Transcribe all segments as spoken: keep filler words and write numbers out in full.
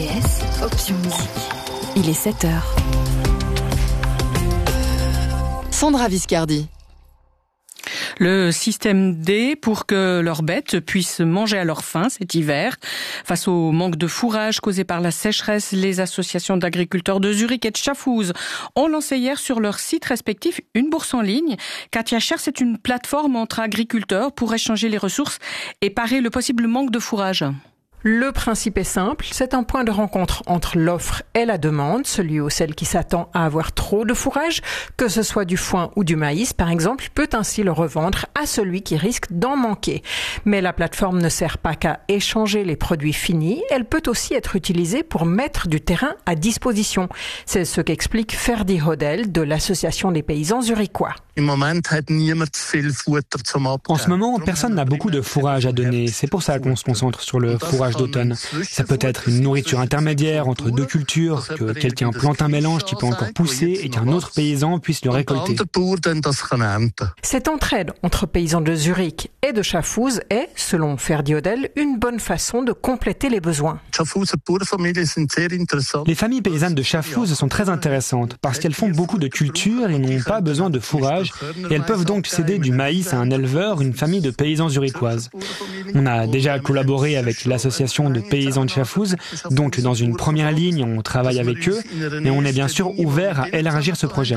R T S, Option Musique. Il est sept heures. Sandra Viscardi. Le système D pour que leurs bêtes puissent manger à leur faim cet hiver. Face au manque de fourrage causé par la sécheresse, les associations d'agriculteurs de Zurich et de Schaffhouse ont lancé hier sur leur site respectif une bourse en ligne. Katia Scher, c'est une plateforme entre agriculteurs pour échanger les ressources et parer le possible manque de fourrage. Le principe est simple, c'est un point de rencontre entre l'offre et la demande, celui ou celle qui s'attend à avoir trop de fourrage, que ce soit du foin ou du maïs par exemple, peut ainsi le revendre à celui qui risque d'en manquer. Mais la plateforme ne sert pas qu'à échanger les produits finis, elle peut aussi être utilisée pour mettre du terrain à disposition. C'est ce qu'explique Ferdi Hodel de l'association des paysans zurichois. En ce moment, personne n'a beaucoup de fourrage à donner. C'est pour ça qu'on se concentre sur le fourrage d'automne. Ça peut être une nourriture intermédiaire entre deux cultures, que quelqu'un plante un mélange qui peut encore pousser et qu'un autre paysan puisse le récolter. Cette entraide entre paysans de Zurich et de Schaffhouse est, selon Ferdi Hodel, une bonne façon de compléter les besoins. Les familles paysannes de Schaffhouse sont très intéressantes parce qu'elles font beaucoup de cultures et n'ont pas besoin de fourrage. Et elles peuvent donc céder du maïs à un éleveur, une famille de paysans zurichoises. On a déjà collaboré avec l'association de paysans de Schaffhouse, donc dans une première ligne, on travaille avec eux, et on est bien sûr ouvert à élargir ce projet.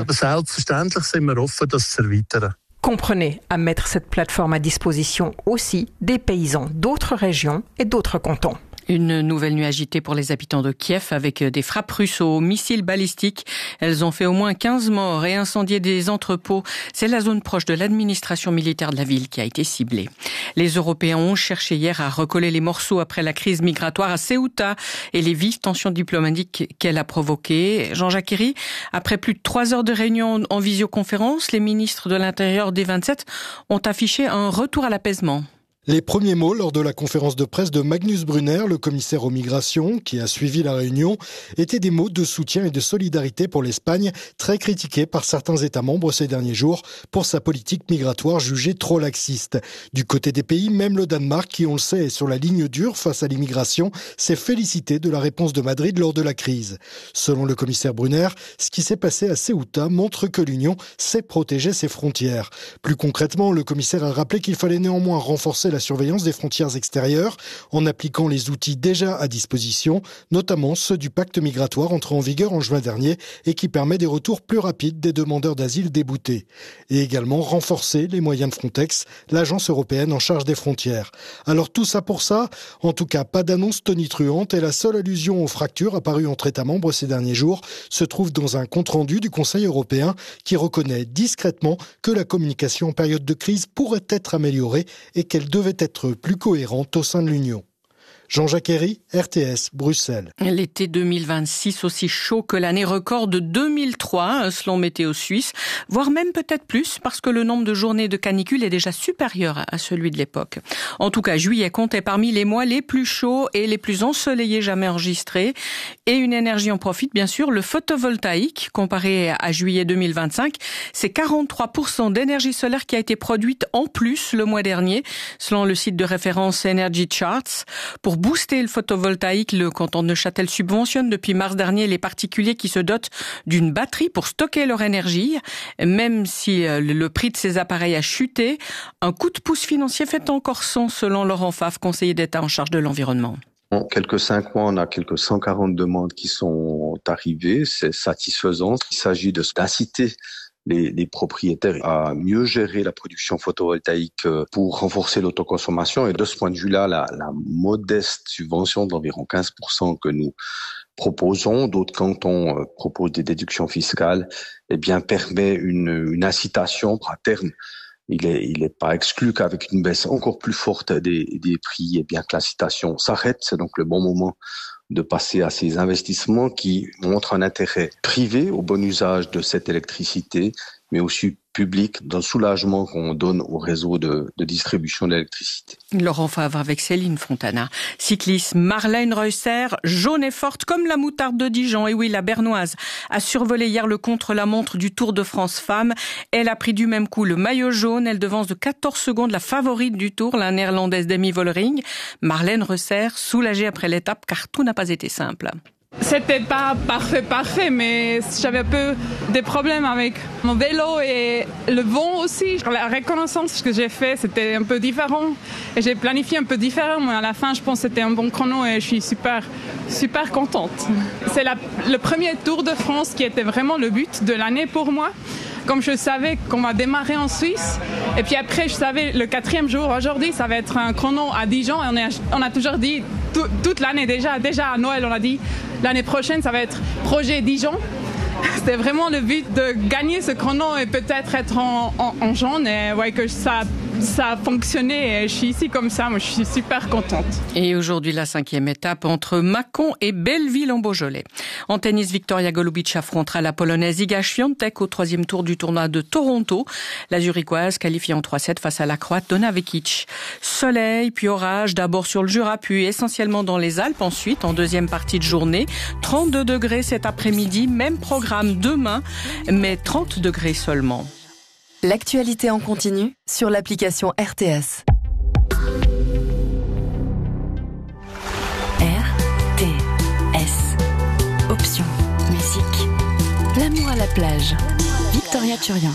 Comprenez à mettre cette plateforme à disposition aussi des paysans d'autres régions et d'autres cantons. Une nouvelle nuit agitée pour les habitants de Kiev avec des frappes russes aux missiles balistiques. Elles ont fait au moins quinze morts et incendié des entrepôts. C'est la zone proche de l'administration militaire de la ville qui a été ciblée. Les Européens ont cherché hier à recoller les morceaux après la crise migratoire à Ceuta et les vives tensions diplomatiques qu'elle a provoquées. Jean-Jacques Herry, après plus de trois heures de réunion en visioconférence, les ministres de l'Intérieur des vingt-sept ont affiché un retour à l'apaisement. Les premiers mots lors de la conférence de presse de Magnus Brunner, le commissaire aux migrations, qui a suivi la réunion, étaient des mots de soutien et de solidarité pour l'Espagne, très critiquée par certains États membres ces derniers jours pour sa politique migratoire jugée trop laxiste. Du côté des pays, même le Danemark, qui on le sait est sur la ligne dure face à l'immigration, s'est félicité de la réponse de Madrid lors de la crise. Selon le commissaire Brunner, ce qui s'est passé à Ceuta montre que l'Union sait protéger ses frontières. Plus concrètement, le commissaire a rappelé qu'il fallait néanmoins renforcer la surveillance des frontières extérieures en appliquant les outils déjà à disposition, notamment ceux du pacte migratoire entré en vigueur en juin dernier et qui permet des retours plus rapides des demandeurs d'asile déboutés. Et également renforcer les moyens de Frontex, l'agence européenne en charge des frontières. Alors tout ça pour ça, en tout cas pas d'annonce tonitruante et la seule allusion aux fractures apparues entre États membres ces derniers jours se trouve dans un compte-rendu du Conseil européen qui reconnaît discrètement que la communication en période de crise pourrait être améliorée et qu'elle devait être plus cohérente au sein de l'Union. Jean-Jacques Herry, R T S, Bruxelles. L'été deux mille vingt-six aussi chaud que l'année record de deux mille trois, selon Météo Suisse, voire même peut-être plus, parce que le nombre de journées de canicule est déjà supérieur à celui de l'époque. En tout cas, juillet comptait parmi les mois les plus chauds et les plus ensoleillés jamais enregistrés. Et une énergie en profite, bien sûr, le photovoltaïque, comparé à juillet deux mille vingt-cinq, c'est quarante-trois pour cent d'énergie solaire qui a été produite en plus le mois dernier, selon le site de référence Energy Charts. Pour booster le photovoltaïque, le canton de Neuchâtel subventionne depuis mars dernier les particuliers qui se dotent d'une batterie pour stocker leur énergie. Même si le prix de ces appareils a chuté, un coup de pouce financier fait encore son, selon Laurent Pfaff, conseiller d'État en charge de l'environnement. En quelques cinq mois, on a quelques cent quarante demandes qui sont arrivées. C'est satisfaisant. Il s'agit de d'inciter Les, les propriétaires à mieux gérer la production photovoltaïque pour renforcer l'autoconsommation. Et de ce point de vue-là, la, la modeste subvention d'environ quinze pour cent que nous proposons, d'autres cantons euh, proposent des déductions fiscales, eh bien permet une, une incitation à terme. Il est, il est pas exclu qu'avec une baisse encore plus forte des, des prix, eh bien que l'incitation s'arrête. C'est donc le bon moment de passer à ces investissements qui montrent un intérêt privé au bon usage de cette électricité mais aussi public, dans le soulagement qu'on donne au réseau de, de distribution d'électricité. Laurent Favre avec Céline Fontana. Cycliste, Marlène Reusser, jaune et forte comme la moutarde de Dijon. Et oui, la Bernoise a survolé hier le contre-la-montre du Tour de France Femmes. Elle a pris du même coup le maillot jaune. Elle devance de quatorze secondes la favorite du Tour, la néerlandaise Demi Vollering. Marlène Reusser, soulagée après l'étape car tout n'a pas été simple. C'était pas parfait, parfait, mais j'avais un peu des problèmes avec mon vélo et le vent aussi. La reconnaissance que j'ai fait, c'était un peu différent. Et j'ai planifié un peu différent, mais à la fin, je pense que c'était un bon chrono et je suis super, super contente. C'est la, le premier Tour de France qui était vraiment le but de l'année pour moi. Comme je savais qu'on va démarrer en Suisse, et puis après, je savais le quatrième jour, aujourd'hui, ça va être un chrono à Dijon. Et on, est, on a toujours dit, tout, toute l'année déjà, déjà à Noël, on a dit, l'année prochaine, ça va être projet Dijon. C'était vraiment le but de gagner ce chrono et peut-être être en, en, en jaune. Et ouais, que ça, ça a fonctionné. Et je suis ici comme ça. Moi, je suis super contente. Et aujourd'hui, la cinquième étape entre Mâcon et Belleville en Beaujolais. En tennis, Victoria Golubic affrontera la Polonaise Iga Świątek au troisième tour du tournoi de Toronto. La Zurichoise qualifiée en trois sept face à la Croate Donna Vekic. Soleil, puis orage, d'abord sur le Jura, puis essentiellement dans les Alpes. Ensuite, en deuxième partie de journée, trente-deux degrés cet après-midi. Même programme demain, mais trente degrés seulement. L'actualité en continu sur l'application R T S. R T S. Option musique. L'amour à la plage. Victoria Turian.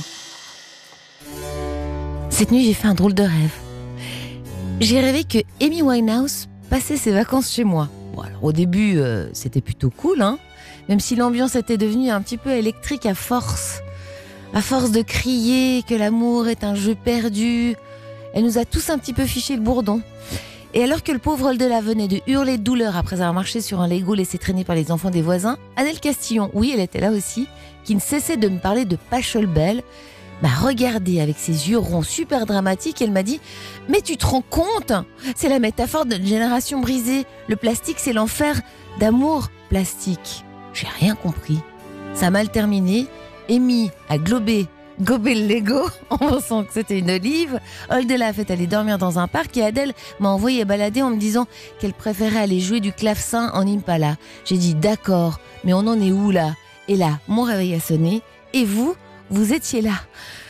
Cette nuit, j'ai fait un drôle de rêve. J'ai rêvé que Amy Winehouse passait ses vacances chez moi. Bon, alors, au début, euh, c'était plutôt cool, hein, même si l'ambiance était devenue un petit peu électrique à force. À force de crier que l'amour est un jeu perdu, elle nous a tous un petit peu fiché le bourdon. Et alors que le pauvre Oldela venait de hurler de douleur après avoir marché sur un Lego laissé traîner par les enfants des voisins, Annelle Castillon, oui, elle était là aussi, qui ne cessait de me parler de Pachelbel, m'a regardé avec ses yeux ronds super dramatiques et elle m'a dit « Mais tu te rends compte ? C'est la métaphore d'une génération brisée. Le plastique, c'est l'enfer d'amour plastique. » J'ai rien compris. Ça a mal terminé. Amy a globé, gobé le Lego en pensant que c'était une olive. Oldela a fait aller dormir dans un parc et Adèle m'a envoyé balader en me disant qu'elle préférait aller jouer du clavecin en Impala. J'ai dit d'accord, mais on en est où là ? Et là, mon réveil a sonné et vous, vous étiez là.